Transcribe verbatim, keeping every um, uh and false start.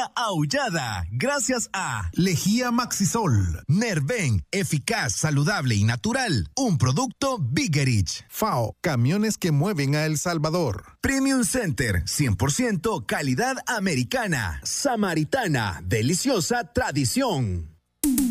una aullada gracias a Lejía Maxisol, Nerven, eficaz, saludable y natural, un producto Bigerich. FAO, camiones que mueven a El Salvador. Premium Center, cien por ciento calidad americana. Samaritana, deliciosa tradición.